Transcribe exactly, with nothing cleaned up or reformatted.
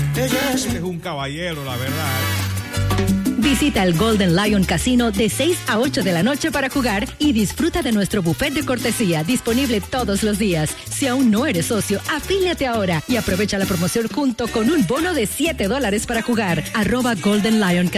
Ella es, es un caballero, la verdad. Visita el Golden Lion Casino de seis a ocho de la noche para jugar y disfruta de nuestro buffet de cortesía disponible todos los días. Si aún no eres socio, afíliate ahora y aprovecha la promoción junto con un bono de siete dólares para jugar. Arroba Golden Lion Casino.